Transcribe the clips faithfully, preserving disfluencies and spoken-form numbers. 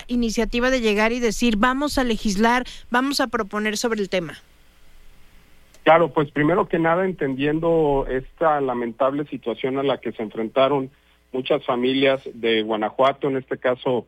iniciativa de llegar y decir, vamos a legislar, vamos a proponer sobre el tema? Claro, pues primero que nada entendiendo esta lamentable situación a la que se enfrentaron muchas familias de Guanajuato, en este caso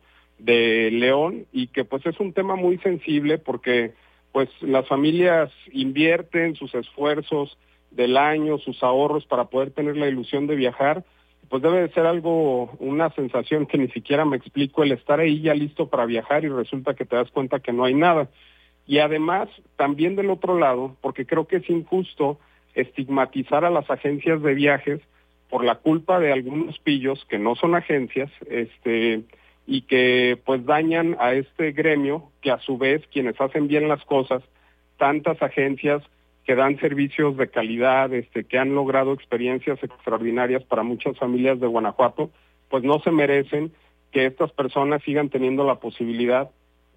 de León, y que pues es un tema muy sensible porque pues las familias invierten sus esfuerzos del año, sus ahorros para poder tener la ilusión de viajar, pues debe de ser algo, una sensación que ni siquiera me explico, el estar ahí ya listo para viajar y resulta que te das cuenta que no hay nada. Y además, también del otro lado, porque creo que es injusto estigmatizar a las agencias de viajes por la culpa de algunos pillos que no son agencias, este, y que pues dañan a este gremio, que a su vez quienes hacen bien las cosas, tantas agencias que dan servicios de calidad, este, que han logrado experiencias extraordinarias para muchas familias de Guanajuato, pues no se merecen que estas personas sigan teniendo la posibilidad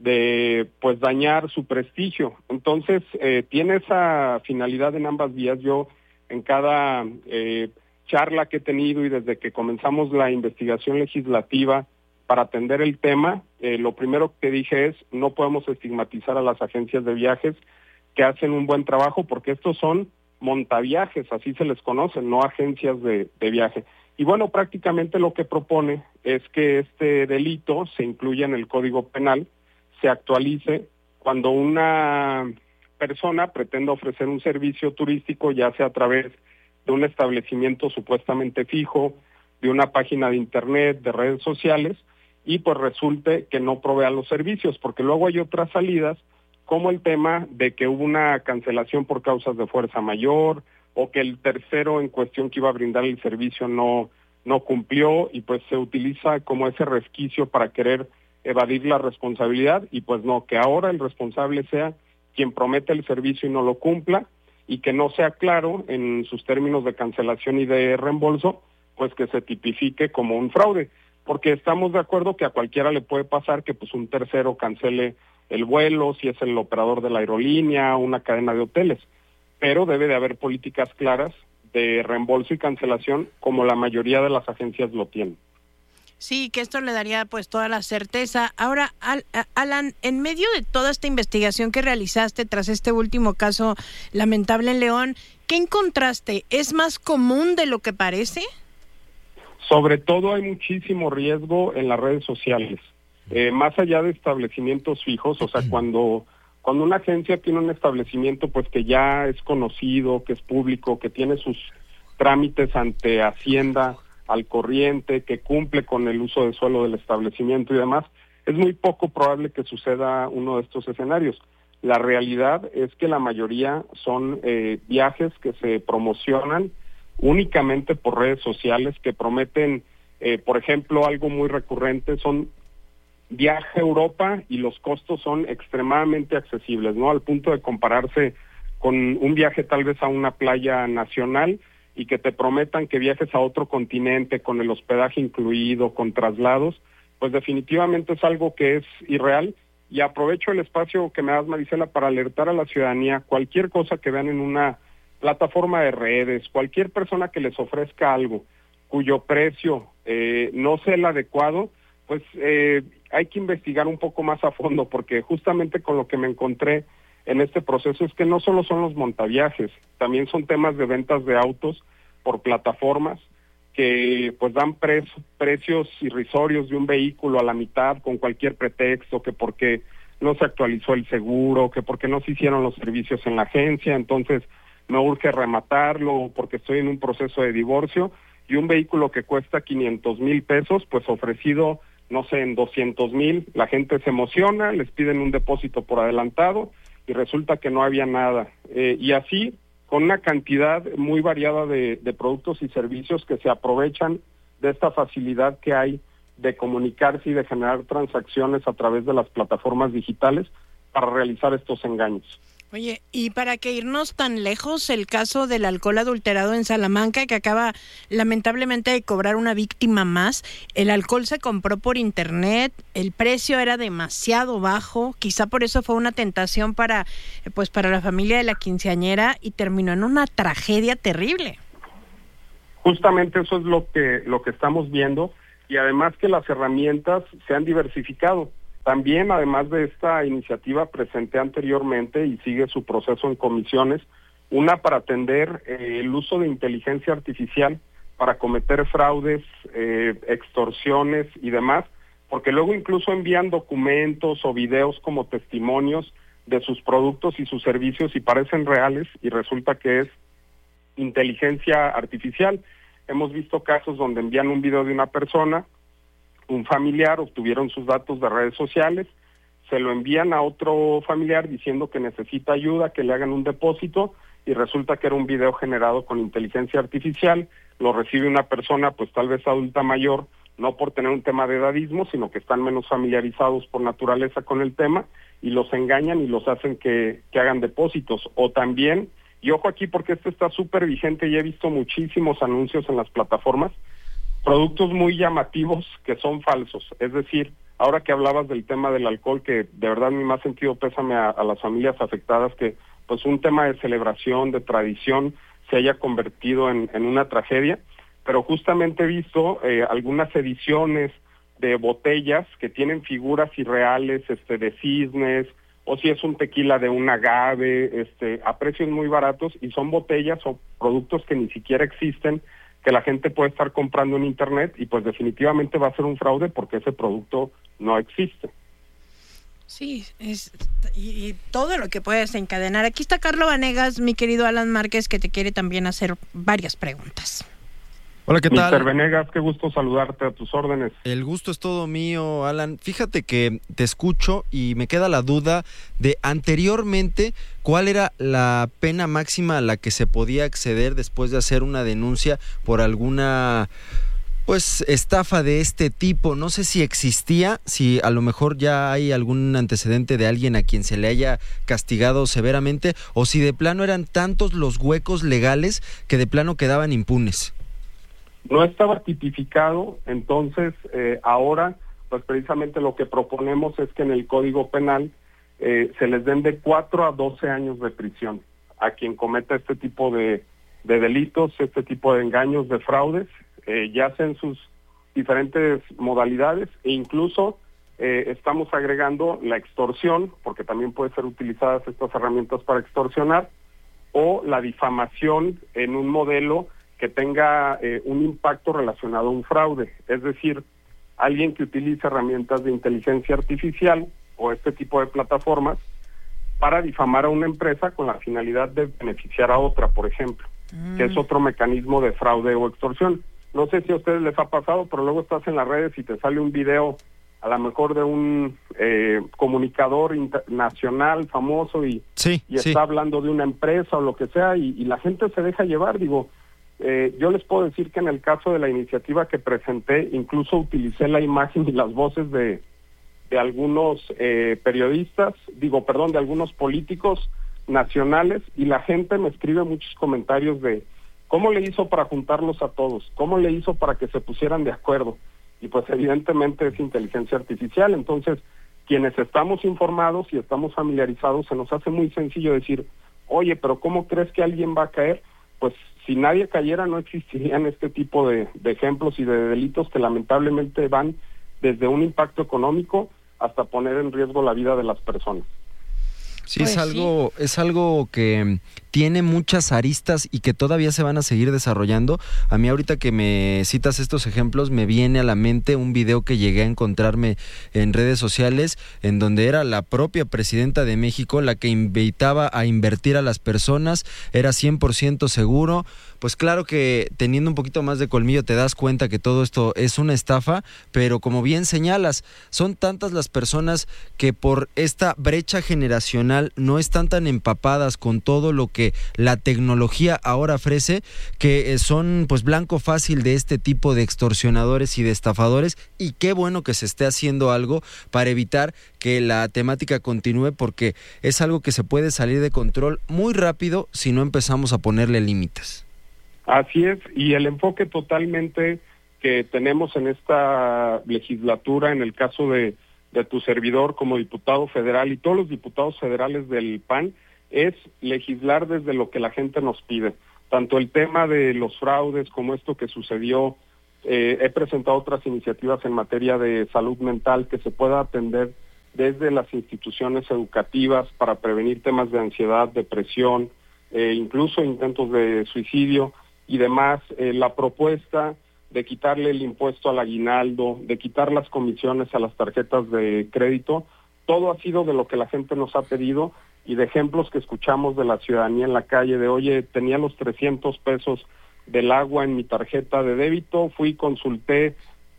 de pues dañar su prestigio. Entonces, eh, tiene esa finalidad en ambas vías. Yo en cada eh, charla que he tenido y desde que comenzamos la investigación legislativa para atender el tema, eh, lo primero que dije es, no podemos estigmatizar a las agencias de viajes que hacen un buen trabajo, porque estos son montaviajes, así se les conoce, no agencias de, de viaje. Y bueno, prácticamente lo que propone es que este delito se incluya en el Código Penal, se actualice cuando una persona pretenda ofrecer un servicio turístico, ya sea a través de un establecimiento supuestamente fijo, de una página de internet, de redes sociales, y pues resulte que no provea los servicios, porque luego hay otras salidas, como el tema de que hubo una cancelación por causas de fuerza mayor, o que el tercero en cuestión que iba a brindar el servicio no, no cumplió, y pues se utiliza como ese resquicio para querer evadir la responsabilidad, y pues no, que ahora el responsable sea quien promete el servicio y no lo cumpla, y que no sea claro en sus términos de cancelación y de reembolso, pues que se tipifique como un fraude, porque estamos de acuerdo que a cualquiera le puede pasar que pues un tercero cancele el vuelo, si es el operador de la aerolínea, una cadena de hoteles, pero debe de haber políticas claras de reembolso y cancelación como la mayoría de las agencias lo tienen. Sí, que esto le daría pues toda la certeza. Ahora, Al, Alan, en medio de toda esta investigación que realizaste tras este último caso lamentable en León, ¿qué encontraste? ¿Es más común de lo que parece? Sobre todo hay muchísimo riesgo en las redes sociales, eh, más allá de establecimientos fijos, o sea, cuando, cuando una agencia tiene un establecimiento pues que ya es conocido, que es público, que tiene sus trámites ante Hacienda al corriente, que cumple con el uso de suelo del establecimiento y demás, es muy poco probable que suceda uno de estos escenarios. La realidad es que la mayoría son eh, viajes que se promocionan únicamente por redes sociales, que prometen, eh, por ejemplo, algo muy recurrente, son viaje a Europa y los costos son extremadamente accesibles, ¿no? Al punto de compararse con un viaje tal vez a una playa nacional y que te prometan que viajes a otro continente con el hospedaje incluido, con traslados, pues definitivamente es algo que es irreal. Y aprovecho el espacio que me das, Marisela, para alertar a la ciudadanía, cualquier cosa que vean en una plataforma de redes, cualquier persona que les ofrezca algo cuyo precio eh, no sea el adecuado, pues eh, hay que investigar un poco más a fondo, porque justamente con lo que me encontré en este proceso es que no solo son los montaviajes, también son temas de ventas de autos por plataformas que pues dan pre- precios irrisorios de un vehículo a la mitad con cualquier pretexto, que porque no se actualizó el seguro, que porque no se hicieron los servicios en la agencia, entonces me urge rematarlo porque estoy en un proceso de divorcio, y un vehículo que cuesta quinientos mil pesos, pues ofrecido, no sé, en doscientos mil, la gente se emociona, les piden un depósito por adelantado y resulta que no había nada. Eh, y así, con una cantidad muy variada de, de productos y servicios que se aprovechan de esta facilidad que hay de comunicarse y de generar transacciones a través de las plataformas digitales para realizar estos engaños. Oye, y para que irnos tan lejos, el caso del alcohol adulterado en Salamanca, que acaba lamentablemente de cobrar una víctima más. El alcohol se compró por internet, el precio era demasiado bajo, quizá por eso fue una tentación para, pues, para la familia de la quinceañera, y terminó en una tragedia terrible. Justamente eso es lo que, lo que estamos viendo, y además que las herramientas se han diversificado. También, además de esta iniciativa, presenté anteriormente y sigue su proceso en comisiones, una para atender eh, el uso de inteligencia artificial para cometer fraudes, eh, extorsiones y demás, porque luego incluso envían documentos o videos como testimonios de sus productos y sus servicios y parecen reales y resulta que es inteligencia artificial. Hemos visto casos donde envían un video de una persona, un familiar, obtuvieron sus datos de redes sociales, se lo envían a otro familiar diciendo que necesita ayuda, que le hagan un depósito y resulta que era un video generado con inteligencia artificial, lo recibe una persona pues tal vez adulta mayor, no por tener un tema de edadismo, sino que están menos familiarizados por naturaleza con el tema y los engañan y los hacen que, que hagan depósitos. O también, y ojo aquí porque esto está súper vigente y he visto muchísimos anuncios en las plataformas, productos muy llamativos que son falsos. Es decir, ahora que hablabas del tema del alcohol, que de verdad mi más sentido pésame a, a las familias afectadas, que pues un tema de celebración, de tradición, se haya convertido en, en una tragedia, pero justamente he visto eh, algunas ediciones de botellas que tienen figuras irreales, este, de cisnes, o si es un tequila de un agave, este, a precios muy baratos, y son botellas o productos que ni siquiera existen, que la gente puede estar comprando en internet y pues definitivamente va a ser un fraude porque ese producto no existe. Sí, es, y, y todo lo que puede desencadenar. Aquí está Carlos Vanegas, mi querido Alan Márquez, que te quiere también hacer varias preguntas. Hola, ¿qué tal? mister Venegas, qué gusto saludarte, a tus órdenes. El gusto es todo mío, Alan. Fíjate que te escucho y me queda la duda de anteriormente, ¿cuál era la pena máxima a la que se podía acceder después de hacer una denuncia por alguna pues estafa de este tipo? No sé si existía, si a lo mejor ya hay algún antecedente de alguien a quien se le haya castigado severamente, o si de plano eran tantos los huecos legales que de plano quedaban impunes. No estaba tipificado, entonces eh, ahora pues precisamente lo que proponemos es que en el Código Penal eh, se les den de cuatro a doce años de prisión a quien cometa este tipo de, de delitos, este tipo de engaños, de fraudes, eh, ya sea en sus diferentes modalidades e incluso eh, estamos agregando la extorsión, porque también pueden ser utilizadas estas herramientas para extorsionar, o la difamación en un modelo que tenga eh, un impacto relacionado a un fraude, es decir, alguien que utilice herramientas de inteligencia artificial o este tipo de plataformas para difamar a una empresa con la finalidad de beneficiar a otra, por ejemplo, mm. que es otro mecanismo de fraude o extorsión. No sé si a ustedes les ha pasado, pero luego estás en las redes y te sale un video a lo mejor de un eh, comunicador internacional famoso y, sí, y sí. está hablando de una empresa o lo que sea y, y la gente se deja llevar, digo. Eh, yo les puedo decir que en el caso de la iniciativa que presenté, incluso utilicé la imagen y las voces de, de algunos eh, periodistas, digo, perdón, de algunos políticos nacionales, y la gente me escribe muchos comentarios de cómo le hizo para juntarlos a todos, cómo le hizo para que se pusieran de acuerdo, y pues evidentemente es inteligencia artificial. Entonces, quienes estamos informados y estamos familiarizados, se nos hace muy sencillo decir, oye, pero ¿cómo crees que alguien va a caer? Pues si nadie cayera no existirían este tipo de, de ejemplos y de delitos que lamentablemente van desde un impacto económico hasta poner en riesgo la vida de las personas. Sí, pues es algo, sí. es algo que tiene muchas aristas y que todavía se van a seguir desarrollando. A mí ahorita que me citas estos ejemplos me viene a la mente un video que llegué a encontrarme en redes sociales en donde era la propia presidenta de México la que invitaba a invertir a las personas, era cien por ciento seguro. Pues claro que teniendo un poquito más de colmillo te das cuenta que todo esto es una estafa, pero como bien señalas, son tantas las personas que por esta brecha generacional no están tan empapadas con todo lo que la tecnología ahora ofrece, que son pues blanco fácil de este tipo de extorsionadores y de estafadores, y qué bueno que se esté haciendo algo para evitar que la temática continúe, porque es algo que se puede salir de control muy rápido si no empezamos a ponerle límites. Así es, y el enfoque totalmente que tenemos en esta legislatura, en el caso de, de tu servidor como diputado federal y todos los diputados federales del P A N, es legislar desde lo que la gente nos pide. Tanto el tema de los fraudes como esto que sucedió, eh, he presentado otras iniciativas en materia de salud mental, que se pueda atender desde las instituciones educativas para prevenir temas de ansiedad, depresión, eh, incluso intentos de suicidio y demás. Eh, la propuesta de quitarle el impuesto al aguinaldo, de quitar las comisiones a las tarjetas de crédito, todo ha sido de lo que la gente nos ha pedido y de ejemplos que escuchamos de la ciudadanía en la calle de, oye, tenía los trescientos pesos del agua en mi tarjeta de débito, fui, consulté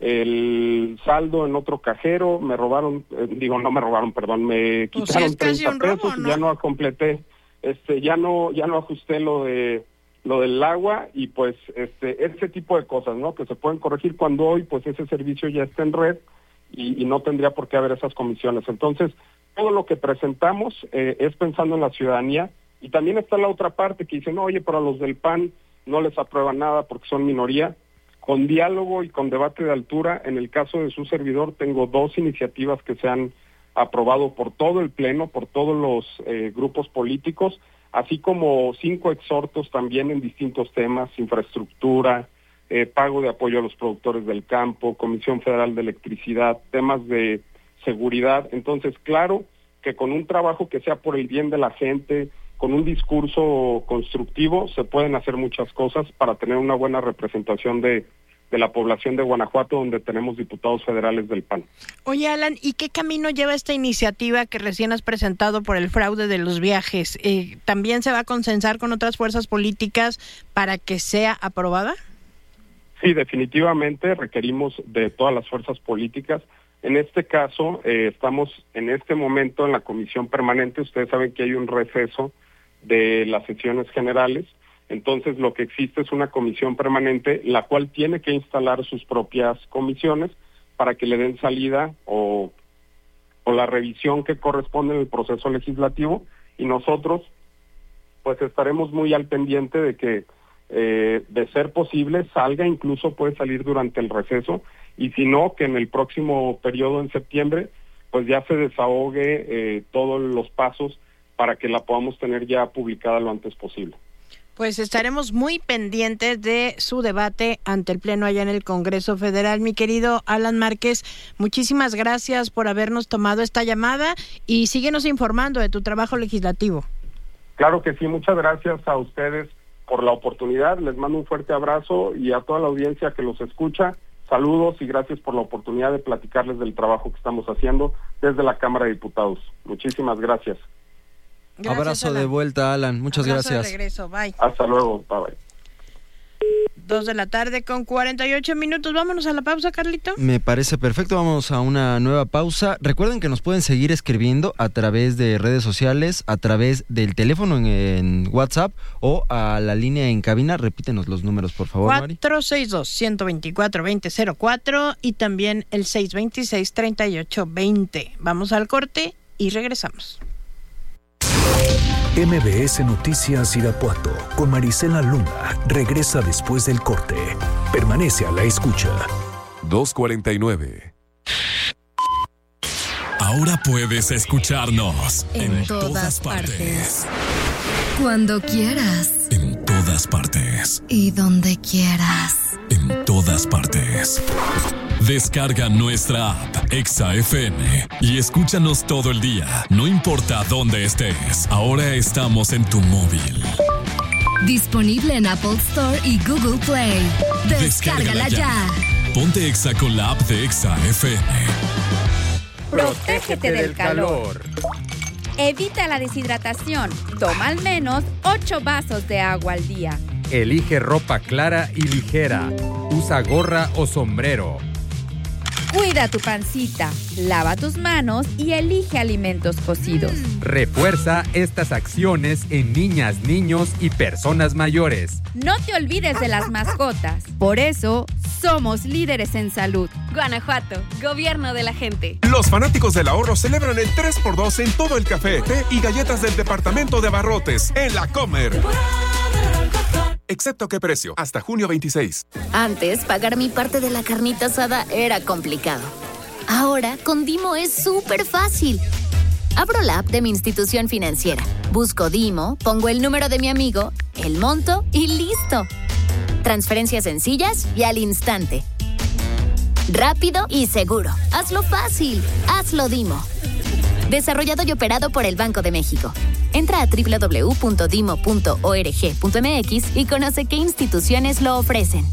el saldo en otro cajero, me robaron, eh, digo, no me robaron, perdón, me Pues quitaron sí, es casi treinta un robo, pesos, ¿no? y ya no completé, este, ya no, ya no ajusté lo de lo del agua y pues este ese tipo de cosas, ¿no? Que se pueden corregir cuando hoy pues ese servicio ya está en red y, y no tendría por qué haber esas comisiones. Entonces, todo lo que presentamos eh, es pensando en la ciudadanía y también está la otra parte que dicen, oye, pero a los del P A N no les aprueban nada porque son minoría. Con diálogo y con debate de altura, en el caso de su servidor, tengo dos iniciativas que se han aprobado por todo el Pleno, por todos los eh, grupos políticos, así como cinco exhortos también en distintos temas, infraestructura, eh, pago de apoyo a los productores del campo, Comisión Federal de Electricidad, temas de seguridad. Entonces, claro que con un trabajo que sea por el bien de la gente, con un discurso constructivo, se pueden hacer muchas cosas para tener una buena representación de, de la población de Guanajuato, donde tenemos diputados federales del P A N. Oye, Alan, ¿y qué camino lleva esta iniciativa que recién has presentado por el fraude de los viajes? Eh, ¿También se va a consensar con otras fuerzas políticas para que sea aprobada? Sí, definitivamente requerimos de todas las fuerzas políticas. En este caso, eh, estamos en este momento en la comisión permanente. Ustedes saben que hay un receso de las sesiones generales. Entonces, lo que existe es una comisión permanente, la cual tiene que instalar sus propias comisiones para que le den salida o, o la revisión que corresponde en el proceso legislativo. Y nosotros, pues, estaremos muy al pendiente de que, eh, de ser posible, salga, incluso puede salir durante el receso, y si no, que en el próximo periodo en septiembre, pues ya se desahogue eh, todos los pasos para que la podamos tener ya publicada lo antes posible. Pues estaremos muy pendientes de su debate ante el Pleno allá en el Congreso Federal. Mi querido Alan Márquez, muchísimas gracias por habernos tomado esta llamada y síguenos informando de tu trabajo legislativo. Claro que sí, muchas gracias a ustedes por la oportunidad. Les mando un fuerte abrazo y a toda la audiencia que los escucha. Saludos y gracias por la oportunidad de platicarles del trabajo que estamos haciendo desde la Cámara de Diputados. Muchísimas gracias. Gracias, Abrazo Alan. de vuelta, Alan. Muchas Abrazo gracias. De regreso. Bye. Hasta luego. Bye bye. Dos de la tarde con cuarenta y ocho minutos. Vámonos a la pausa, Carlito. Me parece perfecto, vamos a una nueva pausa. Recuerden que nos pueden seguir escribiendo a través de redes sociales, a través del teléfono en, en WhatsApp o a la línea en cabina. Repítenos los números, por favor, Mari. cuatro seis dos, uno dos cuatro, dos cero cero cuatro y también el seis dos seis, tres ocho dos cero. Vamos al corte y regresamos. M B S Noticias Irapuato con Marisela Luna regresa después del corte. Permanece a la escucha. dos cuarenta y nueve. Ahora puedes escucharnos en, en todas, todas partes. partes. Cuando quieras. En todas partes. Y donde quieras. En todas partes. Descarga nuestra app Exa F M y escúchanos todo el día, no importa dónde estés. Ahora estamos en tu móvil. Disponible en Apple Store y Google Play. Descárgala, Descárgala ya. ya. Ponte Exa con la app de Exa F M. Protégete del calor. Evita la deshidratación. Toma al menos ocho vasos de agua al día. Elige ropa clara y ligera. Usa gorra o sombrero. Cuida tu pancita, lava tus manos y elige alimentos cocidos. Refuerza estas acciones en niñas, niños y personas mayores. No te olvides de las mascotas. Por eso, somos líderes en salud. Guanajuato, gobierno de la gente. Los fanáticos del ahorro celebran el tres por dos en todo el café, té y galletas del departamento de abarrotes en La Comer. Excepto qué precio, hasta junio veintiséis. Antes, pagar mi parte de la carnita asada era complicado. Ahora, con Dimo es súper fácil. Abro la app de mi institución financiera, busco Dimo, pongo el número de mi amigo, el monto y listo. Transferencias sencillas y al instante. Rápido y seguro. Hazlo fácil. Hazlo Dimo. Desarrollado y operado por el Banco de México. Entra a doble u doble u doble u punto dimo punto org punto m x y conoce qué instituciones lo ofrecen.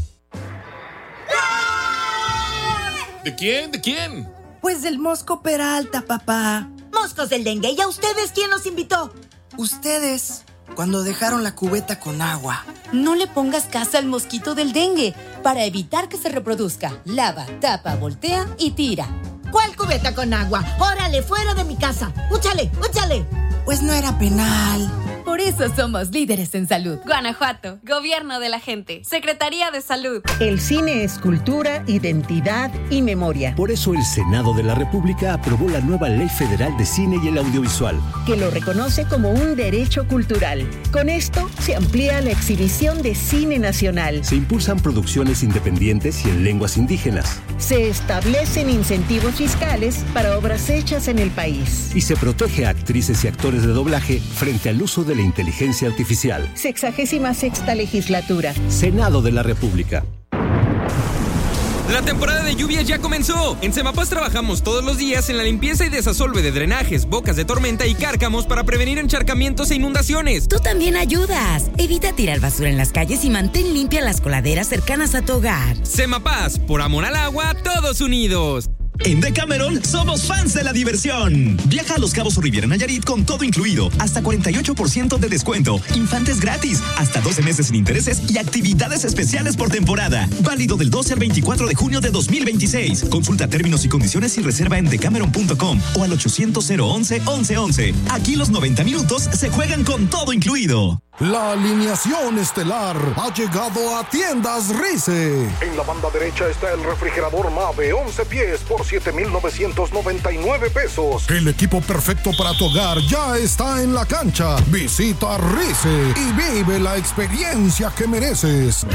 ¿De quién? ¿De quién? Pues del Mosco Peralta, papá. Moscos del dengue. ¿Y a ustedes quién los invitó? Ustedes, cuando dejaron la cubeta con agua. No le pongas casa al mosquito del dengue. Para evitar que se reproduzca, lava, tapa, voltea y tira. ¿Cuál cubeta con agua? ¡Órale, fuera de mi casa! ¡Úchale, úchale! Pues no era penal. Por eso somos líderes en salud. Guanajuato, Gobierno de la Gente, Secretaría de Salud. El cine es cultura, identidad y memoria. Por eso el Senado de la República aprobó la nueva Ley Federal de Cine y el Audiovisual, que lo reconoce como un derecho cultural. Con esto se amplía la exhibición de cine nacional. Se impulsan producciones independientes y en lenguas indígenas. Se establecen incentivos fiscales para obras hechas en el país. Y se protege a actrices y actores de doblaje frente al uso de la inteligencia artificial. Sexagésima sexta legislatura. Senado de la República. La temporada de lluvias ya comenzó. En Semapaz trabajamos todos los días en la limpieza y desasolve de drenajes, bocas de tormenta y cárcamos para prevenir encharcamientos e inundaciones. Tú también ayudas. Evita tirar basura en las calles y mantén limpias las coladeras cercanas a tu hogar. Semapaz, por amor al agua, todos unidos. En Decameron somos fans de la diversión. Viaja a Los Cabos o Riviera Nayarit con todo incluido, hasta cuarenta y ocho por ciento de descuento, infantes gratis, hasta doce meses sin intereses y actividades especiales por temporada. Válido del doce al veinticuatro de junio de dos mil veintiséis. Consulta términos y condiciones y reserva en decameron punto com o al ochocientos cero once once once. Aquí los noventa minutos se juegan con todo incluido. La alineación estelar ha llegado a Tiendas Rice. En la banda derecha está el refrigerador Mave once pies por siete mil novecientos noventa y nueve pesos. El equipo perfecto para tu hogar ya está en la cancha. Visita Rice y vive la experiencia que mereces.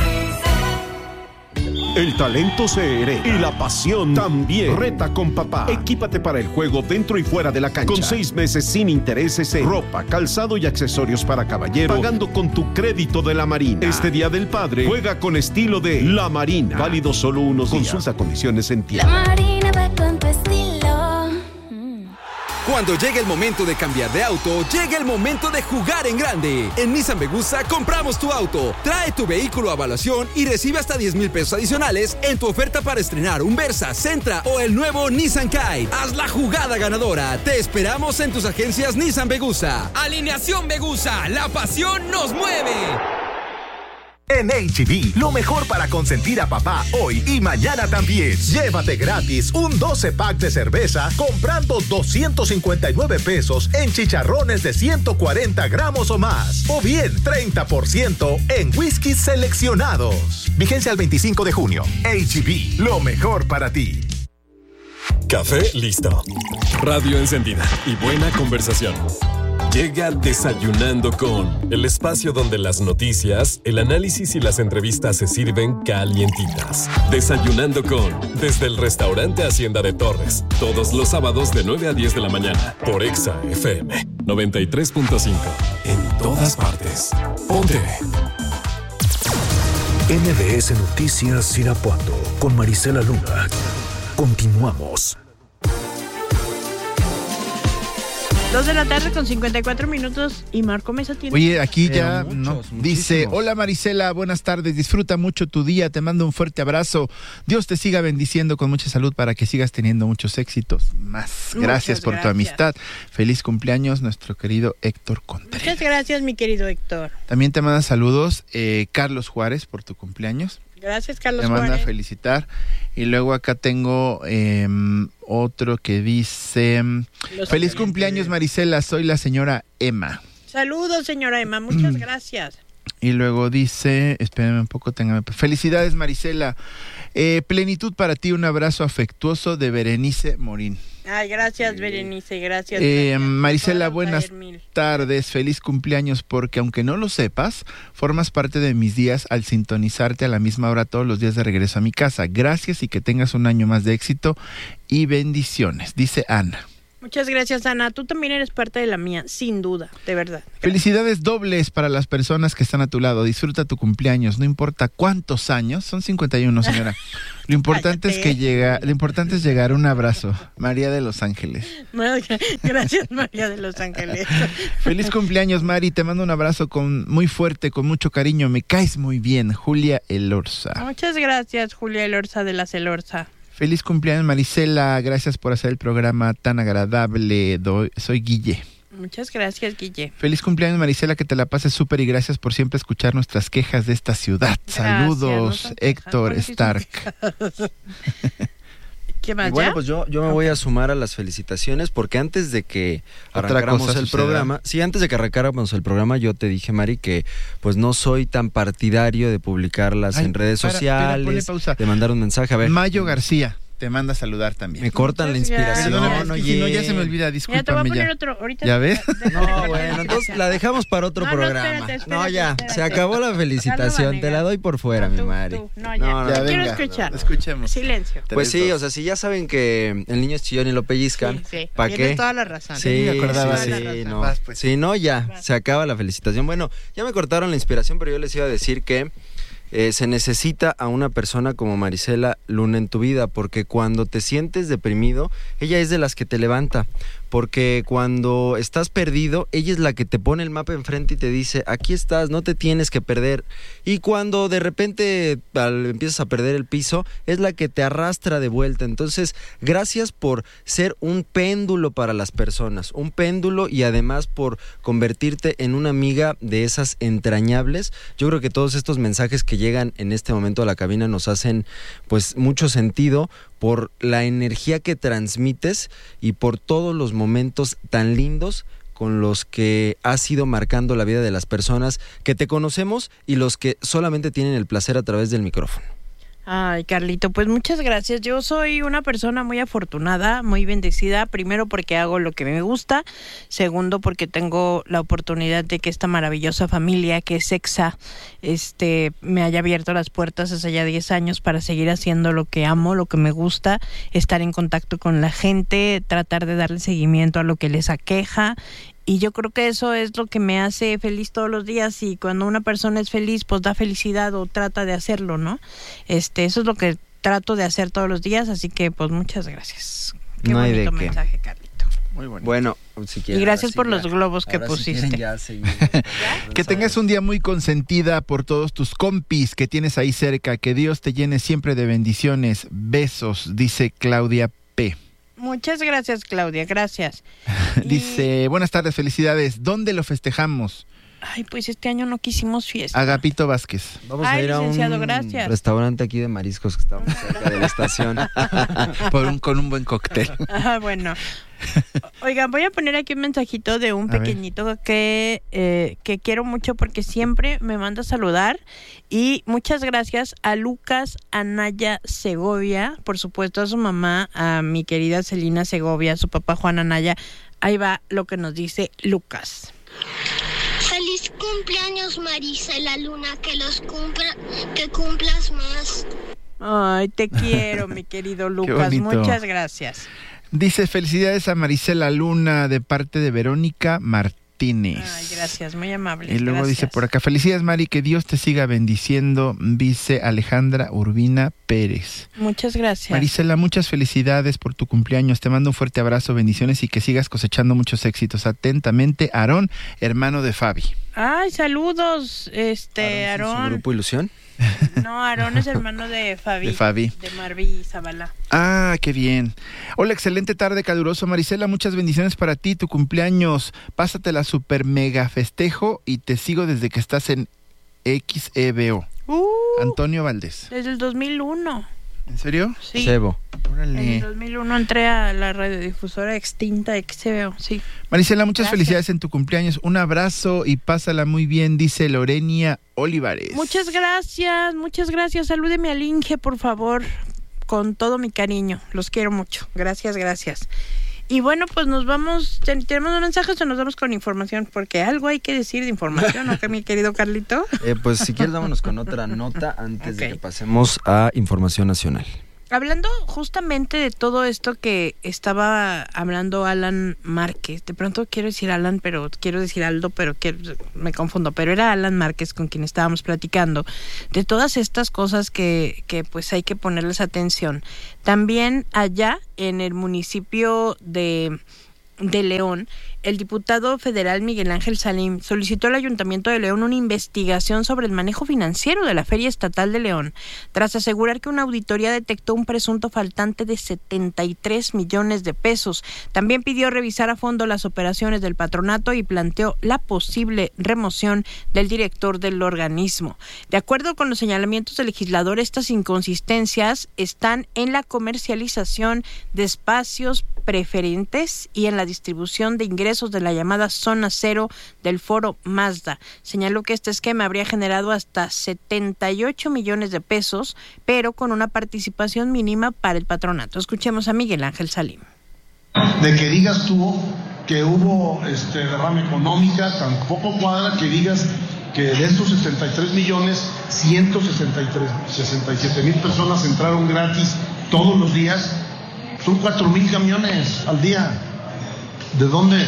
El talento se hereda y la pasión también. Reta con papá. Equípate para el juego dentro y fuera de la cancha. Con seis meses sin intereses en ropa, calzado y accesorios para caballero, pagando con tu crédito de La Marina. Este Día del Padre, juega con estilo de La Marina. Válido solo unos días. Consulta condiciones en tienda. La Marina va con tu estilo. Cuando llegue el momento de cambiar de auto, llega el momento de jugar en grande. En Nissan Vegusa compramos tu auto. Trae tu vehículo a evaluación y recibe hasta diez mil pesos adicionales en tu oferta para estrenar un Versa, Sentra o el nuevo Nissan Kite. Haz la jugada ganadora. Te esperamos en tus agencias Nissan Vegusa. Alineación Vegusa, la pasión nos mueve. En H E B, lo mejor para consentir a papá hoy y mañana también. Llévate gratis un doce pack de cerveza comprando doscientos cincuenta y nueve pesos en chicharrones de ciento cuarenta gramos o más. O bien treinta por ciento en whiskies seleccionados. Vigencia al veinticinco de junio. H E B, lo mejor para ti. Café listo. Radio encendida y buena conversación. Llega Desayunando con, el espacio donde las noticias, el análisis y las entrevistas se sirven calientitas. Desayunando con, desde el restaurante Hacienda de Torres, todos los sábados de nueve a diez de la mañana, por Exa F M noventa y tres punto cinco. En todas partes. Ponte. N B S Noticias Irapuato con Marisela Luna. Continuamos. Dos de la tarde con cincuenta y cuatro minutos y Marco Mesa tiene... Oye, aquí ya muchos, no, dice, hola Marisela, buenas tardes, disfruta mucho tu día, te mando un fuerte abrazo, Dios te siga bendiciendo con mucha salud para que sigas teniendo muchos éxitos más. Gracias Muchas por gracias. tu amistad, feliz cumpleaños nuestro querido Héctor Contreras. Muchas gracias mi querido Héctor. También te manda saludos eh, Carlos Juárez por tu cumpleaños. Gracias, Carlos Te manda Juárez. a felicitar. Y luego acá tengo eh, otro que dice, Los feliz cumpleaños Marisela, soy la señora Emma. Saludos, señora Emma, muchas gracias. Y luego dice, espérenme un poco, téngame. Felicidades Marisela, eh, plenitud para ti, un abrazo afectuoso de Berenice Morín. Ay, gracias Berenice, gracias. Eh, gracias. Marisela, buenas tardes, feliz cumpleaños, porque aunque no lo sepas, formas parte de mis días al sintonizarte a la misma hora todos los días de regreso a mi casa. Gracias y que tengas un año más de éxito y bendiciones, dice Ana. Muchas gracias, Ana. Tú también eres parte de la mía, sin duda, de verdad. Gracias. Felicidades dobles para las personas que están a tu lado. Disfruta tu cumpleaños, no importa cuántos años. Son cincuenta y uno, señora. Lo importante es que llega, lo importante es llegar. Un abrazo. María de Los Ángeles. Gracias, María de Los Ángeles. Feliz cumpleaños, Mari. Te mando un abrazo con muy fuerte, con mucho cariño. Me caes muy bien. Julia Elorza. Muchas gracias, Julia Elorza de la Celorza. Feliz cumpleaños, Marisela. Gracias por hacer el programa tan agradable. Doy, soy Guille. Muchas gracias, Guille. Feliz cumpleaños, Marisela, que te la pases súper y gracias por siempre escuchar nuestras quejas de esta ciudad. Gracias, Saludos, no Héctor quejas, Stark. ¿Qué más, y bueno, ya? pues yo, yo me okay. voy a sumar a las felicitaciones porque antes de que arrancáramos el suceda. programa, sí, antes de que arrancáramos el programa, yo te dije, Mari, que pues no soy tan partidario de publicarlas Ay, en redes para, sociales, para, de mandar un mensaje. A ver. Mayo García te manda a saludar también. Me cortan la inspiración. No, no, si no, ya se me olvida, discúlpame. Ya te voy a poner ya. otro, ahorita. ¿Ya ves? No, bueno, entonces la dejamos para otro no, programa. No, espérate, espérate, no ya, espérate. se acabó la felicitación, te la doy por fuera, no, tú, mi Mari. Tú. No, ya, no, no, ya quiero venga, escuchar. No, escuchemos. Silencio. Pues sí, o sea, si ya saben que el niño es chillón y lo pellizcan, sí, sí. ¿para qué? Tienes toda la razón. Sí, me acordaba sí, de sí, la no. Vas, pues. Sí, no, ya, Vas. se acaba la felicitación. Bueno, ya me cortaron la inspiración, pero yo les iba a decir que Eh, se necesita a una persona como Marisela Luna en tu vida, porque cuando te sientes deprimido, ella es de las que te levanta, porque cuando estás perdido, ella es la que te pone el mapa enfrente y te dice, aquí estás, no te tienes que perder, y cuando de repente al, empiezas a perder el piso, es la que te arrastra de vuelta. Entonces, gracias por ser un péndulo para las personas, un péndulo, y además por convertirte en una amiga de esas entrañables. Yo creo que todos estos mensajes que llegan en este momento a la cabina nos hacen pues mucho sentido por la energía que transmites y por todos los momentos tan lindos con los que has ido marcando la vida de las personas que te conocemos y los que solamente tienen el placer a través del micrófono. Ay, Carlito, pues muchas gracias. Yo soy una persona muy afortunada, muy bendecida, primero porque hago lo que me gusta, segundo porque tengo la oportunidad de que esta maravillosa familia que es EXA, este, me haya abierto las puertas hace ya diez años para seguir haciendo lo que amo, lo que me gusta, estar en contacto con la gente, tratar de darle seguimiento a lo que les aqueja. Y yo creo que eso es lo que me hace feliz todos los días, y cuando una persona es feliz, pues da felicidad o trata de hacerlo, ¿no? Este, eso es lo que trato de hacer todos los días, así que pues muchas gracias. Qué no hay bonito de qué. mensaje, Carlito. Muy bonito. Bueno, si quieren, y gracias sí por ya, los globos que pusiste. Si ya, sí, que tengas un día muy consentida por todos tus compis que tienes ahí cerca, que Dios te llene siempre de bendiciones. Besos, dice Claudia P. Muchas gracias, Claudia, gracias. Dice, y... buenas tardes, felicidades. ¿Dónde lo festejamos? Ay, pues este año no quisimos fiesta. Agapito Vázquez. Vamos Ay, a ir a un gracias. restaurante aquí de mariscos que está muy cerca de la estación. Por un, con un buen cóctel. Ah, bueno. Oigan, voy a poner aquí un mensajito de un pequeñito que, eh, que quiero mucho porque siempre me manda a saludar. Y muchas gracias a Lucas Anaya Segovia, por supuesto a su mamá, a mi querida Celina Segovia, a su papá Juan Anaya. Ahí va lo que nos dice Lucas. Feliz cumpleaños, Marisela Luna, que los cumpla, que cumplas más. Ay, te quiero, mi querido Lucas, muchas gracias. Dice, felicidades a Marisela Luna de parte de Verónica Martínez. Ay, gracias, muy amable. Y luego gracias. Dice por acá, felicidades, Mari, que Dios te siga bendiciendo, dice Alejandra Urbina Pérez. Muchas gracias. Marisela, muchas felicidades por tu cumpleaños, te mando un fuerte abrazo, bendiciones y que sigas cosechando muchos éxitos. Atentamente, Aarón, hermano de Fabi. Ay, saludos, este, Aarón. ¿Su grupo Ilusión? No, Aarón es hermano de Fabi. De Fabi. De Marví Zavala. Ah, qué bien. Hola, excelente tarde, caluroso. Marisela, muchas bendiciones para ti, tu cumpleaños. Pásatela super mega festejo y te sigo desde que estás en X E B O. Uh, Antonio Valdés. Desde el dos mil uno. ¿En serio? Sí. Sebo. Órale. En el dos mil uno entré a la radiodifusora extinta X E B O, sí. Marisela, muchas Gracias. felicidades en tu cumpleaños. Un abrazo y pásala muy bien, dice Lorenia Olivares. Muchas gracias, muchas gracias. Salúdeme al Inge, por favor, con todo mi cariño. Los quiero mucho. Gracias, gracias. Y bueno, pues nos vamos, ¿tenemos un mensaje o nos vamos con información? Porque algo hay que decir de información, ¿no, mi querido Carlito? Eh, pues si quieres vámonos con otra nota antes okay. de que pasemos a información nacional. hablando justamente de todo esto que estaba hablando Alan Márquez, de pronto quiero decir Alan, pero quiero decir Aldo, pero quiero, me confundo, pero era Alan Márquez con quien estábamos platicando, de todas estas cosas que, que pues hay que ponerles atención. También allá en el municipio de... de León, el diputado federal Miguel Ángel Salim solicitó al Ayuntamiento de León una investigación sobre el manejo financiero de la Feria Estatal de León, tras asegurar que una auditoría detectó un presunto faltante de setenta y tres millones de pesos. También pidió revisar a fondo las operaciones del patronato y planteó la posible remoción del director del organismo. De acuerdo con los señalamientos del legislador, estas inconsistencias están en la comercialización de espacios preferentes y en la distribución de ingresos de la llamada Zona Cero del Foro Mazda. Señaló que este esquema habría generado hasta setenta y ocho millones de pesos, pero con una participación mínima para el patronato. Escuchemos a Miguel Ángel Salim. De que digas tú que hubo este derrama económica, tampoco cuadra que digas que de estos sesenta y tres millones, ciento sesenta y tres, sesenta y siete mil personas entraron gratis todos los días. Son cuatro mil camiones al día. ¿De dónde?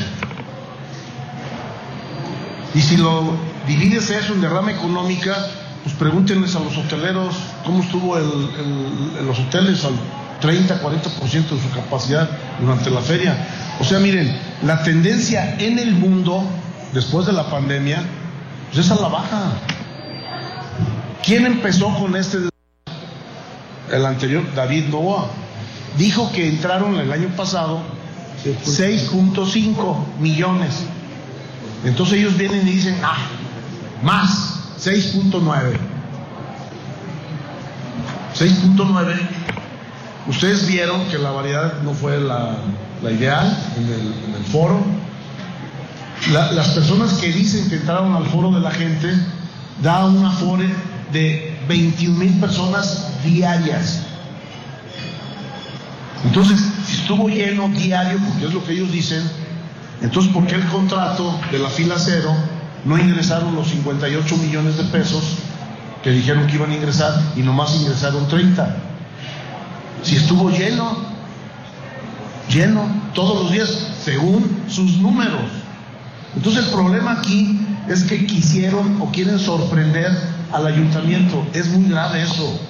Y si lo divides eso en derrama económica, pues pregúntenles a los hoteleros cómo estuvo el, el, en los hoteles al treinta, cuarenta por ciento de su capacidad durante la feria. O sea, miren, la tendencia en el mundo, después de la pandemia, pues es a la baja. ¿Quién empezó con este? El anterior, David Novoa. Dijo que entraron el año pasado seis punto cinco millones. Entonces ellos vienen y dicen, ah, más, seis punto nueve. seis punto nueve. Ustedes vieron que la variedad no fue la, la ideal en el, en el foro. La, las personas que dicen que entraron al foro de la gente da un aforo de veintiún mil personas diarias. Entonces, si estuvo lleno diario, porque es lo que ellos dicen, entonces ¿por qué el contrato de la fila cero no ingresaron los cincuenta y ocho millones de pesos que dijeron que iban a ingresar y nomás ingresaron treinta? Si estuvo lleno, lleno todos los días, según sus números. Entonces el problema aquí es que quisieron o quieren sorprender al ayuntamiento. Es muy grave eso.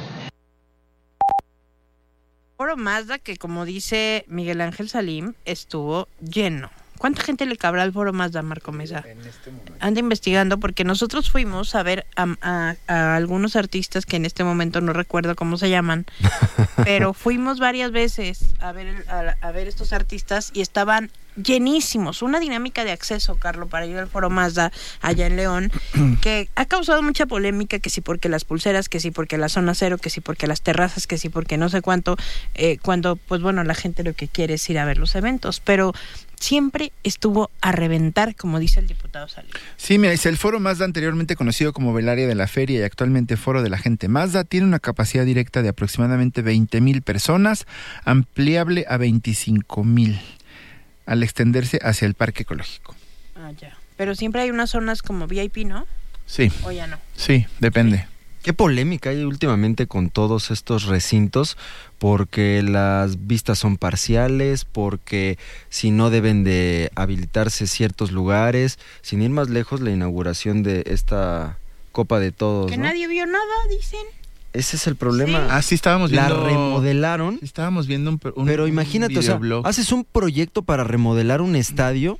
Foro Mazda, que como dice Miguel Ángel Salim, estuvo lleno. ¿Cuánta gente le cabrá al Foro Mazda, Marco Mesa? En este momento. Anda investigando, porque nosotros fuimos a ver a, a, a algunos artistas que en este momento no recuerdo cómo se llaman, pero fuimos varias veces a ver, a, a ver estos artistas y estaban llenísimos. Una dinámica de acceso, Carlos, para ir al Foro Mazda allá en León, que ha causado mucha polémica, que sí porque las pulseras, que sí porque la zona cero, que sí porque las terrazas, que sí porque no sé cuánto, eh, cuando, pues bueno, la gente lo que quiere es ir a ver los eventos, pero siempre estuvo a reventar, como dice el diputado Salim. Sí, mira, dice, el Foro Mazda, anteriormente conocido como Belaria de la Feria y actualmente Foro de la Gente Mazda, tiene una capacidad directa de aproximadamente veinte mil personas, ampliable a veinticinco mil, al extenderse hacia el Parque Ecológico. Ah, ya. Pero siempre hay unas zonas como V I P, ¿no? Sí. ¿O ya no? Sí, depende. Qué polémica hay últimamente con todos estos recintos, porque las vistas son parciales, porque si no deben de habilitarse ciertos lugares, sin ir más lejos, la inauguración de esta Copa de Todos, que ¿no? Nadie vio nada, dicen. Ese es el problema. Sí. Ah, sí, estábamos viendo. La remodelaron. Sí, estábamos viendo un, un Pero imagínate, o sea, haces un proyecto para remodelar un estadio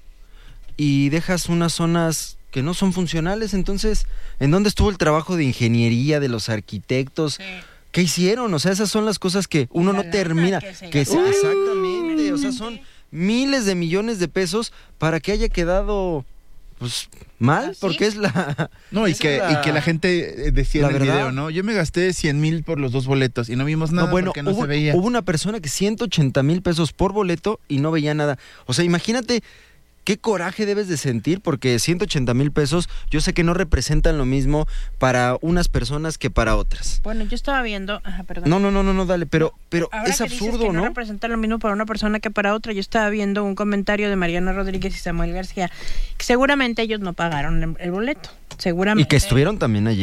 y dejas unas zonas que no son funcionales. Entonces, ¿en dónde estuvo el trabajo de ingeniería de los arquitectos? Sí. ¿Qué hicieron? O sea, esas son las cosas que uno no termina. Que, se que se, exactamente, o sea, son miles de millones de pesos para que haya quedado pues mal, porque es la... No, y que, la... y que la gente decía en el video, ¿no? Yo me gasté cien mil por los dos boletos y no vimos nada, no, bueno, porque no hubo, se veía. Hubo una persona que ciento ochenta mil pesos por boleto y no veía nada. O sea, imagínate qué coraje debes de sentir, porque ciento ochenta mil pesos yo sé que no representan lo mismo para unas personas que para otras. Bueno, yo estaba viendo... Ajá, perdón. No, no, no, no, no dale, pero, pero ahora es que absurdo, dices que ¿no? no representa lo mismo para una persona que para otra. Yo estaba viendo un comentario de Mariana Rodríguez y Samuel García, que seguramente ellos no pagaron el boleto. Seguramente. Y que estuvieron también ayer